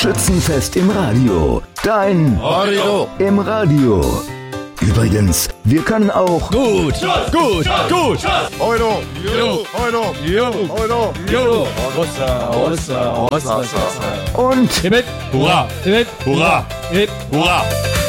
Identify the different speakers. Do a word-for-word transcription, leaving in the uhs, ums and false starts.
Speaker 1: Schützenfest im Radio. Dein
Speaker 2: Radio
Speaker 1: im Radio. Übrigens, wir können auch
Speaker 2: gut, gut, gut. Euro, Euro, Euro, Euro, Euro, Euro. Rossa, Rossa, Rossa, Rossa.
Speaker 1: und
Speaker 2: Hip, hurra, hip, hurra, hip, hurra.